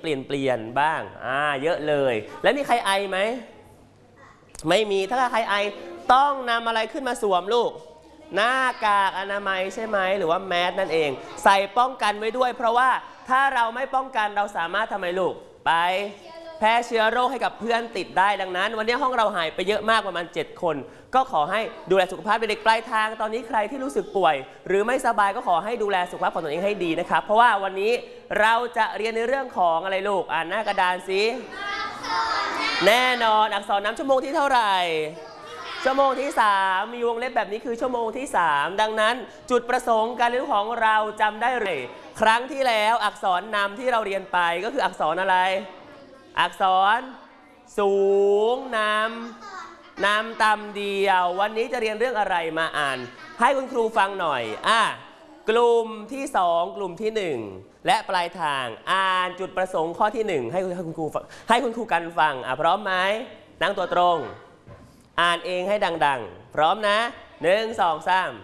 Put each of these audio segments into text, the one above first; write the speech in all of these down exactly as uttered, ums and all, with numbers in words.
ลี่ยนเปลี่ยนบ้างอ่าเยอะเลยแล้วมีใครไอไหมไม่มีถ้าใครไอต้องนำอะไรขึ้นมาสวมลูกหน้ากากอนามัยใช่ไหมหรือว่าแมสนั่นเองใส่ป้องกันไว้ด้วยเพราะว่าถ้าเราไม่ป้องกันเราสามารถทำไมลูกไปแพร่เชื้อโรคให้กับเพื่อนติดได้ดังนั้นวันนี้ห้องเราหายไปเยอะมากประมาณเจ็ดคนก็ขอให้ดูแลสุขภาพเด็กปลายทางตอนนี้ใครที่รู้สึกป่วยหรือไม่สบายก็ขอให้ดูแลสุขภาพของตัวเองให้ดีนะครับเพราะว่าวันนี้เราจะเรียนในเรื่องของอะไรลูกอ่านหน้ากระดานสิแน่นอนอักษรนำชั่วโมงที่เท่าไหร่ชั่วโมงที่สามมีวงเล็บแบบนี้คือชั่วโมงที่สามดังนั้นจุดประสงค์การเรียนของเราจำได้เลยครั้งที่แล้วอักษรนำที่เราเรียนไปก็คืออักษรอะไรอักษรสูงนำนำต่ำเดียววันนี้จะเรียนเรื่องอะไรมาอ่านให้คุณครูฟังหน่อยอ่ะกลุ่มที่สองกลุ่มที่หนึ่งและปลายทางอ่านจุดประสงค์ข้อที่หนึ่งให้คุณครูให้คุณครูกันฟังอ่ะพร้อมไหมนั่งตัวตรงอ่านเองให้ดังๆพร้อมนะหนึ่งสองสาม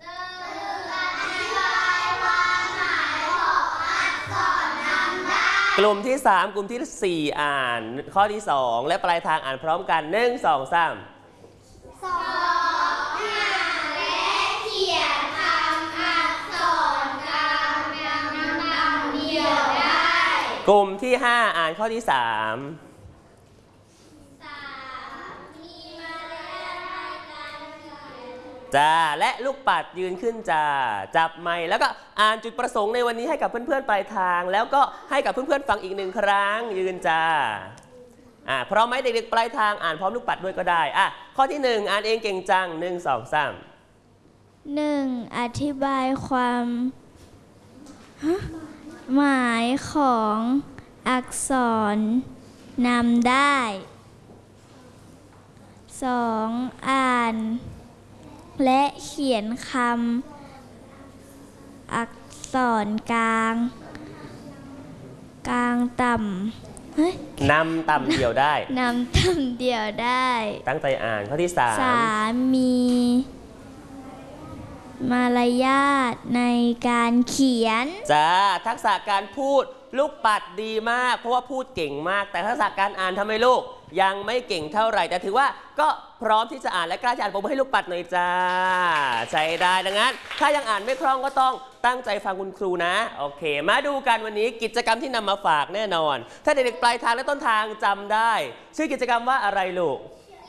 กลุ่มที่สามกลุ่มที่สี่อ่านข้อที่สองและปลายทางอ่านพร้อมกันหนึ่งสองสามสอบอ่านและเขียนคำอักษรกลางนำนำเดียวได้กลุ่มที่ห้าอ่านข้อที่สามจ้าและลูกปัดยืนขึ้นจ้าจับไมค์แล้วก็อ่านจุดประสงค์ในวันนี้ให้กับเพื่อนๆปลายทางแล้วก็ให้กับเพื่อนๆฟังอีกหนึ่งครั้งยืนจ้าอ่าพร้อมไหมเด็กๆปลายทางอ่านพร้อมลูกปัดด้วยก็ได้อ่ะข้อที่หนึ่งอ่านเองเก่งจังหนึ่งสองสามหนึ่งอธิบายความหมายของอักษรนำได้สองอ่านและเขียนคำอักษรกลางกลางต่ำนำต่ำเดียวได้นำต่ำเดียวได้ตั้งใจอ่านข้อที่สามสามมีมารยาทในการเขียนจ้าทักษะการพูดลูกปัดดีมากเพราะว่าพูดเก่งมากแต่ทักษะการอ่านทำไมลูกยังไม่เก่งเท่าไหร่แต่ถือว่าก็พร้อมที่จะอ่านและกล้าจะอ่านปรบมือให้ลูกปัดหน่อยจ้าใช้ได้ดังนั้นถ้ายังอ่านไม่คล่องก็ต้องตั้งใจฟังคุณครูนะโอเคมาดูกันวันนี้กิจกรรมที่นำมาฝากแน่นอนถ้าเด็กๆปลายทางและต้นทางจำได้ชื่อกิจกรรมว่าอะไรลูก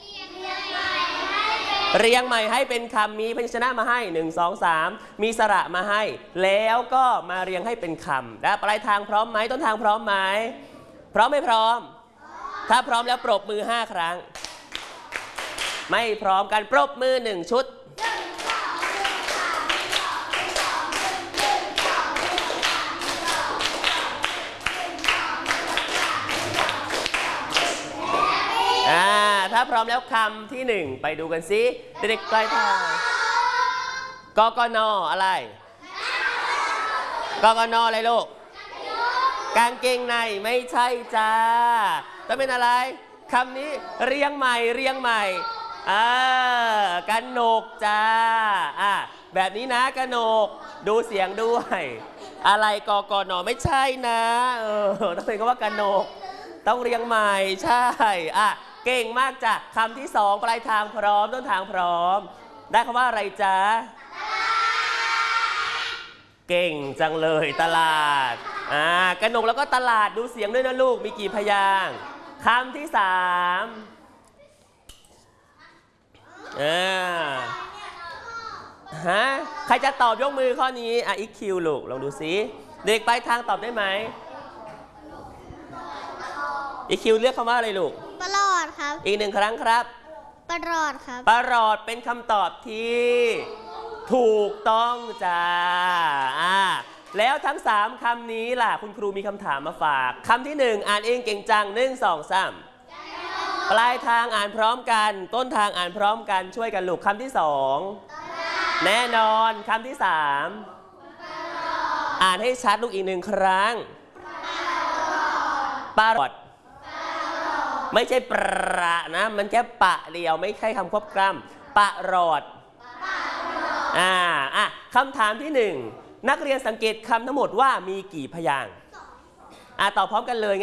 เรียงใหม่ให้เป็นคำมีพยัญชนะมาให้หนึ่ง สอง สามมีสระมาให้แล้วก็มาเรียงให้เป็นคำและปลายทางพร้อมไหมต้นทางพร้อมไหมพร้อมไม่พร้อมถ้าพร้อมแล้วปรบมือห้าครั้งไม่พร้อมกันปรบมือหนึ่งชุดอ่าถ้าพร้อมแล้วคำที่หนึ่งไปดูกันซิเด็กๆปลายทางกกนอะไรกกนอะไรลูกกางเกงในไม่ใช่จ้าต้องเป็นอะไรคำนี้เรียงใหม่เรียงใหม่อ่ากระหนกจ้าอ่ะแบบนี้นะกระหนกดูเสียงด้วยอะไรกกนไม่ใช่นะเออต้องเป็นคำว่ากระหนกต้องเรียงใหม่ใช่อ่ะเก่งมากจ้ะคำที่สองปลายทางพร้อมต้นทางพร้อมได้คำว่าอะไรจ๊ะเก่งจังเลยตลาดอ่ากระหนกแล้วก็ตลาดดูเสียงด้วยนะลูกมีกี่พยางค์คำที่สามเออฮะใครจะตอบยกมือข้อนี้อ่ะอีกคิวลูกลองดูซิเด็กปลายทางตอบได้ไหมอีกคิวเลือกคำว่าอะไรลูกปลอดครับอีกหนึ่งครั้งครับปลอดครับปลอดเป็นคำตอบที่ถูกต้องจ้าอ่าแล้วทั้งสามคำนี้ล่ะคุณครูมีคำถามมาฝากคำที่หนึ่งอ่านเองเก่งจังหนึ่งสองสามปลายทางอ่านพร้อมกันต้นทางอ่านพร้อมกันช่วยกันลูกคำที่สองแน่นอนคำที่สามอ่านให้ชัดลูกอีกหนึ่งครั้งปลอดไม่ใช่ประนะมันแค่ปะเดียวไม่ใช่คำควบกล้ำปะรอดอ่าอ่ะคำถามที่หนึ่งนักเรียนสังเกตคำทั้งหมดว่ามีกี่พยางค์อ่ะตอบพร้อมกันเลย